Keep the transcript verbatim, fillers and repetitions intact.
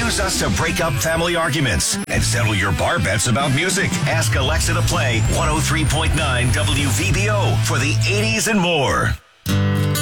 Use us to break up family arguments and settle your bar bets about music. Ask Alexa to play one oh three point nine W V B O for the eighties and more.